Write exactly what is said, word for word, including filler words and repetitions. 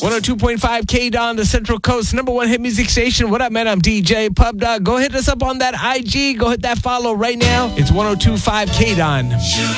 one oh two point five K D O N, the Central Coast, number one hit music station. What up, man? I'm D J Pub Dog. Go hit us up on that I G. Go hit that follow right now. It's one oh two point five K D O N.